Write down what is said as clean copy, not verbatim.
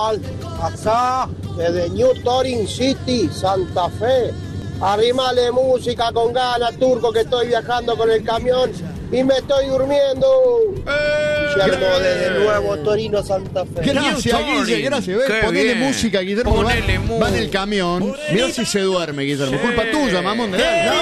tal? Acá, desde New Torin City, Santa Fe. Arrimale música con ganas, Turco, que estoy viajando con el camión y me estoy durmiendo. Guillermo, desde Nuevo Torino, Santa Fe. Gracias, Guille, gracias. Ponele música, Guillermo. Va en el camión. Mirá si se duerme, Guillermo. Culpa tuya, mamón.